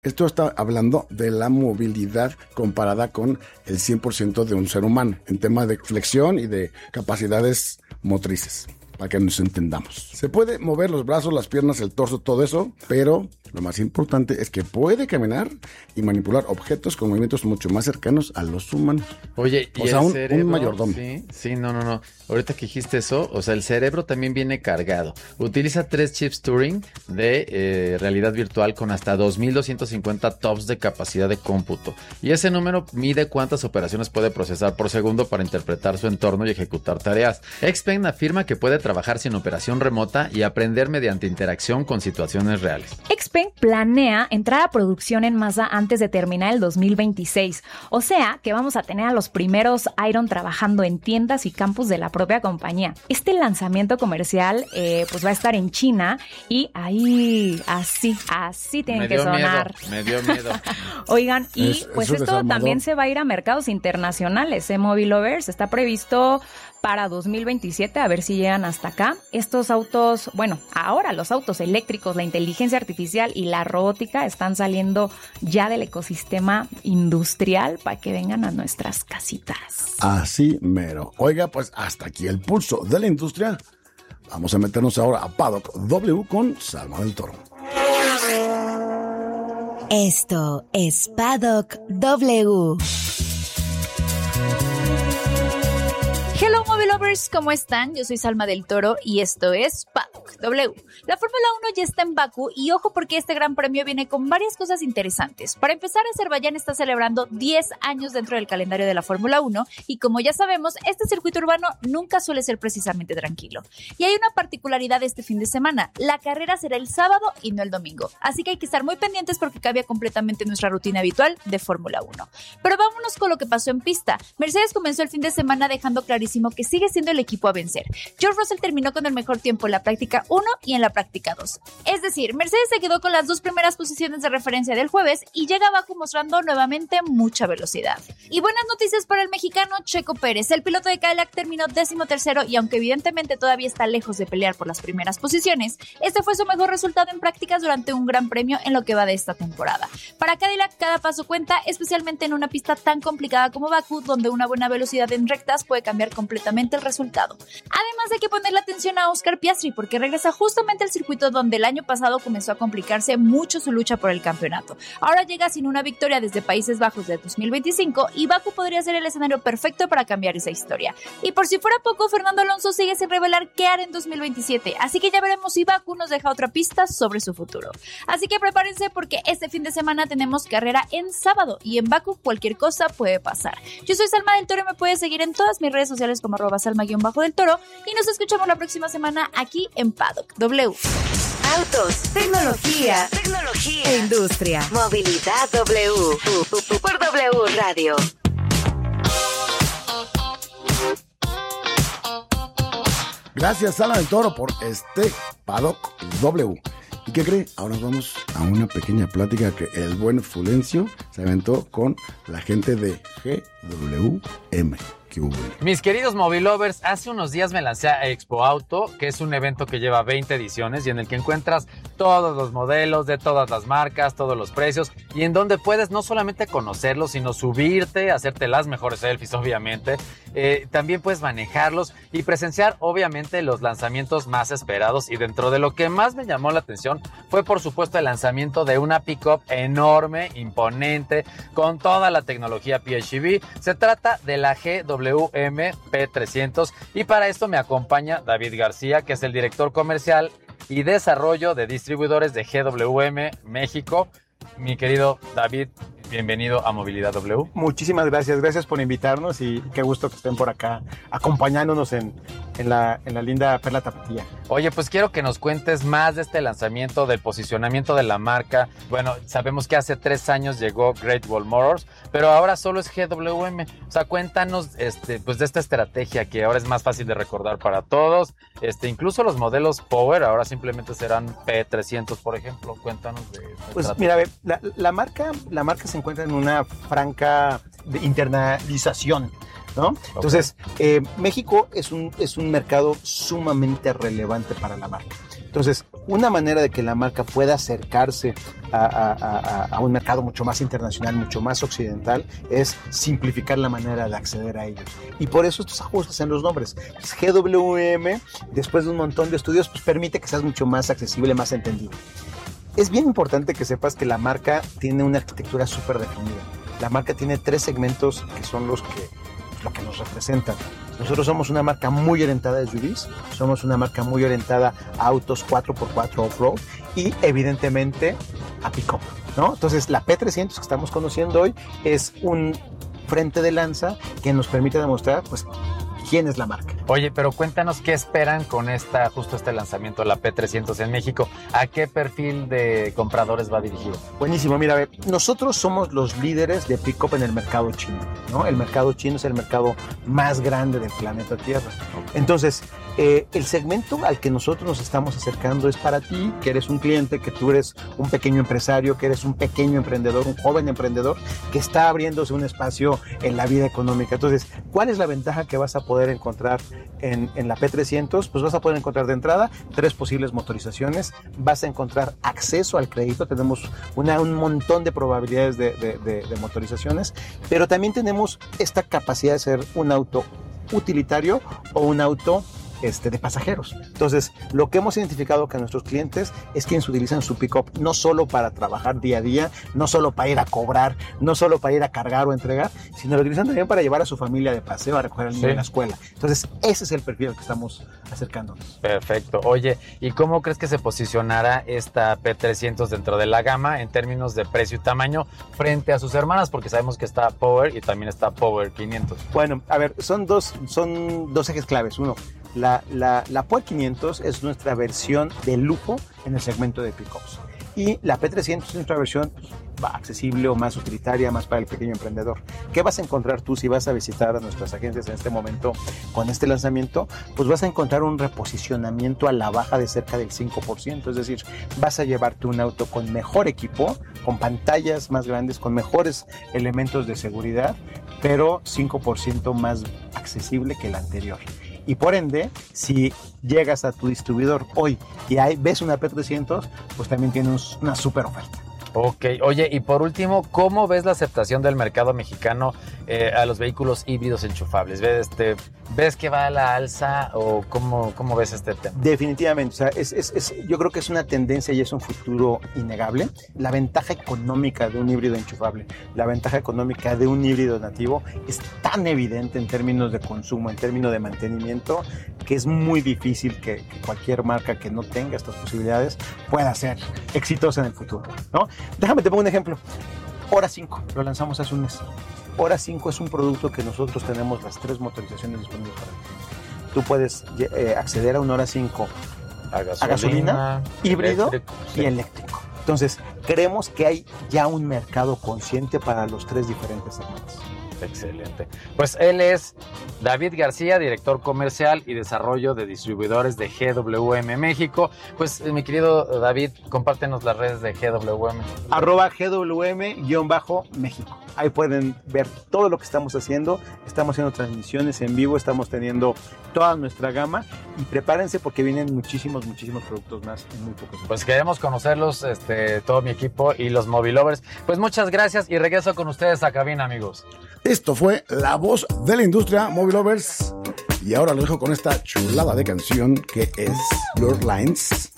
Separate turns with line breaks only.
Esto está hablando de la movilidad comparada con el 100% de un ser humano en tema de flexión y de capacidades motrices, para que nos entendamos. Se puede mover los brazos, las piernas, el torso, todo eso, pero lo más importante es que puede caminar y manipular objetos con movimientos mucho más cercanos a los humanos.
Oye, ¿y
o sea,
el
un
cerebro?
mayordomo.
Sí, no. Ahorita que dijiste eso, o sea, el cerebro también viene cargado. Utiliza 3 chips Turing de realidad virtual con hasta 2.250 TOPS de capacidad de cómputo. Y ese número mide cuántas operaciones puede procesar por segundo para interpretar su entorno y ejecutar tareas. Xpeng afirma que puede trabajar sin operación remota y aprender mediante interacción con situaciones reales.
Xpeng planea entrar a producción en masa antes de terminar el 2026. O sea que vamos a tener a los primeros Iron trabajando en tiendas y campus de la propia compañía. Este lanzamiento comercial pues va a estar en China y ahí así tienen que sonar.
Me dio miedo.
Oigan, y pues esto
desarmador.
también se va a ir a mercados internacionales. Mobilovers está previsto para 2027, a ver si llegan hasta acá. Estos autos, bueno, ahora los autos eléctricos, la inteligencia artificial y la robótica están saliendo ya del ecosistema industrial para que vengan a nuestras casitas.
Así mero. Oiga, pues hasta aquí el pulso de la industria. Vamos a meternos ahora a Paddock W con Salma del Toro.
Esto es Paddock W.
Hello Mobilovers, ¿cómo están? Yo soy Salma del Toro y esto es Paddock W. La Fórmula 1 ya está en Bakú y ojo porque este gran premio viene con varias cosas interesantes. Para empezar, Azerbaiyán está celebrando 10 años dentro del calendario de la Fórmula 1 y como ya sabemos, este circuito urbano nunca suele ser precisamente tranquilo. Y hay una particularidad este fin de semana, la carrera será el sábado y no el domingo, así que hay que estar muy pendientes porque cambia completamente nuestra rutina habitual de Fórmula 1. Pero vámonos con lo que pasó en pista. Mercedes comenzó el fin de semana dejando clarísimo que sigue siendo el equipo a vencer. George Russell terminó con el mejor tiempo en la práctica 1 y en la práctica 2. Es decir, Mercedes se quedó con las 2 primeras posiciones de referencia del jueves y llega a Bakú mostrando nuevamente mucha velocidad. Y buenas noticias para el mexicano Checo Pérez. El piloto de Cadillac terminó 13º y aunque evidentemente todavía está lejos de pelear por las primeras posiciones, este fue su mejor resultado en prácticas durante un gran premio en lo que va de esta temporada. Para Cadillac cada paso cuenta, especialmente en una pista tan complicada como Bakú, donde una buena velocidad en rectas puede cambiar completamente el resultado. Además hay que ponerle atención a Oscar Piastri porque regresa justamente al circuito donde el año pasado comenzó a complicarse mucho su lucha por el campeonato. Ahora llega sin una victoria desde Países Bajos de 2025 y Bakú podría ser el escenario perfecto para cambiar esa historia. Y por si fuera poco, Fernando Alonso sigue sin revelar qué hará en 2027, así que ya veremos si Bakú nos deja otra pista sobre su futuro. Así que prepárense porque este fin de semana tenemos carrera en sábado y en Bakú cualquier cosa puede pasar. Yo soy Salma del Toro y me puedes seguir en todas mis redes sociales como @Salma_del Toro y nos escuchamos la próxima semana aquí en Paddock W.
Autos, tecnología, e industria. Movilidad W. Por W Radio.
Gracias, Salma del Toro, por este Paddock W. ¿Y qué cree? Ahora vamos a una pequeña plática que el buen Fulencio se aventó con la gente de GWM.
Mis queridos Mobilovers, hace unos días me lancé a Expo Auto, que es un evento que lleva 20 ediciones y en el que encuentras todos los modelos de todas las marcas, todos los precios y en donde puedes no solamente conocerlos, sino subirte, hacerte las mejores selfies, obviamente. También puedes manejarlos y presenciar, obviamente, los lanzamientos más esperados. Y dentro de lo que más me llamó la atención fue, por supuesto, el lanzamiento de una pick-up enorme, imponente, con toda la tecnología PHEV. Se trata de la GWM P300 y para esto me acompaña David García, que es el director comercial y desarrollo de distribuidores de GWM México. Mi querido David, bienvenido a Movilidad W.
Muchísimas gracias por invitarnos y qué gusto que estén por acá acompañándonos en la linda Perla Tapatía.
Oye, pues quiero que nos cuentes más de este lanzamiento, del posicionamiento de la marca. Bueno, sabemos que hace 3 años llegó Great Wall Motors, pero ahora solo es GWM. O sea, cuéntanos pues de esta estrategia que ahora es más fácil de recordar para todos. Incluso los modelos Power ahora simplemente serán P300, por ejemplo. Cuéntanos de esta
Pues mira, a ver, la marca se encuentra en una franca de internalización, ¿no? Okay. Entonces, México es un mercado sumamente relevante para la marca. Entonces, una manera de que la marca pueda acercarse a un mercado mucho más internacional, mucho más occidental, es simplificar la manera de acceder a ellos. Y por eso estos ajustes en los nombres. GWM, después de un montón de estudios, pues permite que seas mucho más accesible, más entendido. Es bien importante que sepas que la marca tiene una arquitectura súper definida. La marca tiene 3 segmentos que son lo que nos representan. Nosotros somos una marca muy orientada a SUVs, somos una marca muy orientada a autos 4x4 off-road y evidentemente a pick-up, ¿no? Entonces la P300 que estamos conociendo hoy es un frente de lanza que nos permite demostrar pues quién es la marca.
Oye, pero cuéntanos qué esperan con justo este lanzamiento de la P300 en México. ¿A qué perfil de compradores va dirigido?
Buenísimo, mira, a ver, nosotros somos los líderes de pick-up en el mercado chino, ¿no? El mercado chino es el mercado más grande del planeta Tierra. Entonces, el segmento al que nosotros nos estamos acercando es para ti, que eres un cliente, que tú eres un pequeño empresario, que eres un pequeño emprendedor, un joven emprendedor, que está abriéndose un espacio en la vida económica. Entonces, ¿cuál es la ventaja que vas a poder encontrar en la P300? Pues vas a poder encontrar de entrada 3 posibles motorizaciones, vas a encontrar acceso al crédito, tenemos un montón de probabilidades de motorizaciones, pero también tenemos esta capacidad de ser un auto utilitario o un auto de pasajeros. Entonces, lo que hemos identificado que nuestros clientes es quienes utilizan su pick-up no solo para trabajar día a día, no solo para ir a cobrar, no solo para ir a cargar o entregar, sino lo utilizan también para llevar a su familia de paseo, a recoger al niño en la escuela. Entonces, ese es el perfil al que estamos acercándonos.
Perfecto. Oye, ¿y cómo crees que se posicionará esta P300 dentro de la gama en términos de precio y tamaño frente a sus hermanas? Porque sabemos que está Power y también está Power 500.
Bueno, a ver, son dos ejes claves. Uno, la Power 500 es nuestra versión de lujo en el segmento de pickups. Y la P300 es nuestra versión accesible o más utilitaria, más para el pequeño emprendedor. ¿Qué vas a encontrar tú si vas a visitar a nuestras agencias en este momento con este lanzamiento? Pues vas a encontrar un reposicionamiento a la baja de cerca del 5%. Es decir, vas a llevarte un auto con mejor equipo, con pantallas más grandes, con mejores elementos de seguridad, pero 5% más accesible que el anterior. Y por ende, si llegas a tu distribuidor hoy y ves una P300, pues también tienes una súper oferta.
Ok, oye, y por último, ¿cómo ves la aceptación del mercado mexicano a los vehículos híbridos enchufables? ¿Ves que va a la alza o cómo ves este tema?
Definitivamente, o sea, yo creo que es una tendencia y es un futuro innegable. La ventaja económica de un híbrido enchufable, la ventaja económica de un híbrido nativo es tan evidente en términos de consumo, en términos de mantenimiento, que es muy difícil que cualquier marca que no tenga estas posibilidades pueda ser exitosa en el futuro, ¿no? Déjame te pongo un ejemplo. Hora 5, lo lanzamos hace un mes. Hora 5 es un producto que nosotros tenemos las 3 motorizaciones disponibles para ti. Tú puedes acceder a un Hora 5 a gasolina, híbrido eléctrico, y eléctrico. Entonces, creemos que hay ya un mercado consciente para los 3 diferentes segmentos.
Excelente. Pues él es David García, director comercial y desarrollo de distribuidores de GWM México. Pues mi querido David, compártenos las redes de GWM.
@GWM_México. Ahí pueden ver todo lo que estamos haciendo. Estamos haciendo transmisiones en vivo, estamos teniendo toda nuestra gama y prepárense porque vienen muchísimos productos más en muy pocos días.
Pues queremos conocerlos, todo mi equipo y los Movilovers. Pues muchas gracias y regreso con ustedes a cabina, amigos.
Esto fue la voz de la industria Movilovers y ahora lo dejo con esta chulada de canción que es Blurred Lines